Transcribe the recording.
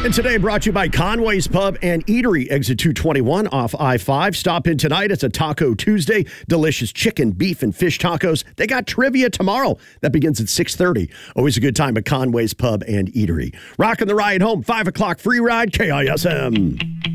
And today brought to you by Conway's Pub and Eatery, exit 221 off I-5. Stop in tonight. It's a Taco Tuesday. Delicious chicken, beef, and fish tacos. They got trivia tomorrow. That begins at 6:30. Always a good time at Conway's Pub and Eatery. Rocking the ride home, 5 o'clock free ride, KISM.